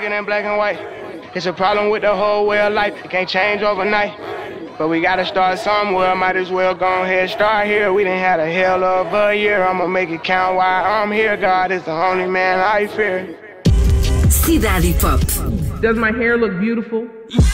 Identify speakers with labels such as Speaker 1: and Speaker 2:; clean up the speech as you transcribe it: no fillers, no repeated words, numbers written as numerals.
Speaker 1: bigger than black and white. It's a problem with the whole way of life. It can't change overnight. But we gotta start somewhere. Might as well go ahead, start here. We done had a hell of a year. I'ma make it count while I'm here. God is the only man I fear.
Speaker 2: Cidade Pop.
Speaker 3: Does my hair look beautiful?